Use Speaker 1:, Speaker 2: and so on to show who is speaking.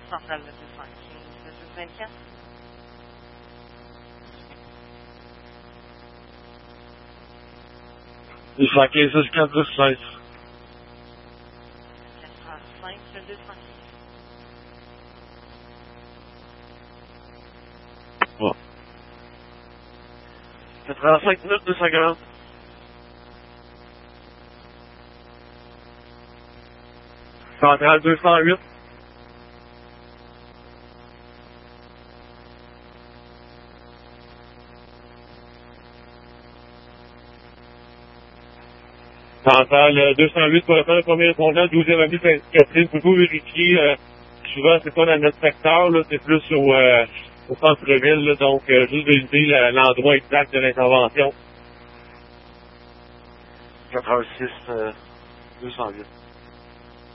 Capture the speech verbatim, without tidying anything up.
Speaker 1: centrale de deux cent quinze, deux vingt-quatre.
Speaker 2: deux cent quinze, jusqu'à deux cent seize.
Speaker 1: quatre cent cinq, deux cent quinze.
Speaker 2: Bon. quatre-vingt-cinq minutes, deux cent quarante. Centrale deux cent huit. Centrale deux cent huit pour le temps, le premier répondant, douzième avis Sainte-Catherine. Pouvez-vous vérifier, euh, souvent c'est pas dans notre secteur, là, c'est plus au, euh, au centre-ville, là, donc euh, juste vérifier la- l'endroit exact de l'intervention. quatre-vingt-six, euh, deux cent huit.